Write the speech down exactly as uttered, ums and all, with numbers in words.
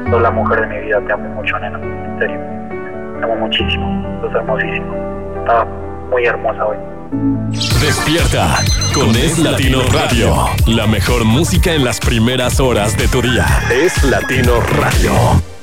sos la mujer de mi vida, te amo mucho, nena, en serio, te amo muchísimo, sos hermosísima, estaba muy hermosa hoy. Despierta con Es Latino Radio. La mejor música en las primeras horas de tu día. Es Latino Radio.